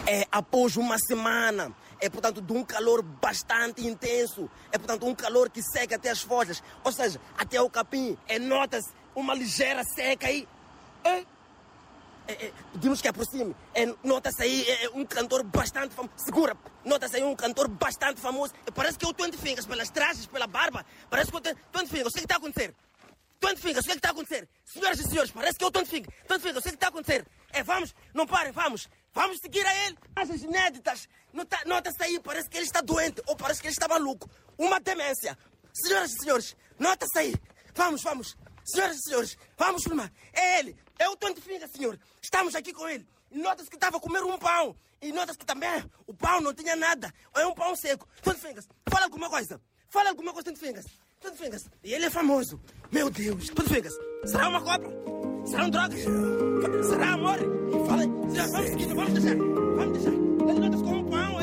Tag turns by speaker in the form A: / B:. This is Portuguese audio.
A: É após uma semana. É, portanto, de um calor bastante intenso. É, portanto, um calor que seca até as folhas. Ou seja, até o capim. Nota-se uma ligeira seca aí. Pedimos que aproxime. Nota-se aí um cantor bastante famoso. Segura. Nota-se aí um cantor bastante famoso. Parece que é o 20 Fingers, pelas trajes, pela barba. Parece que é o 20 Fingers. O que está a acontecer? 20 Fingers, o que está a acontecer? Senhoras e senhores, parece que é o 20 Fingers. 20 Fingers, o que está a acontecer? Vamos, não parem, vamos. Vamos seguir a ele. As inéditas. Nota-se aí, parece que ele está doente. Ou parece que ele está maluco. Uma demência. Senhoras e senhores, nota-se aí. Vamos. Senhoras e senhores, vamos filmar. É ele. É o 20 Fingers, senhor. Estamos aqui com ele. E nota-se que estava a comer um pão. E nota-se que também o pão não tinha nada. É um pão seco. 20 Fingers, fala alguma coisa. 20 Fingers. 20 Fingers. E ele é famoso. Meu Deus. 20 Fingers. Será uma cobra? Serão drogas? Será amor? Fala. Vamos seguir, vamos deixar.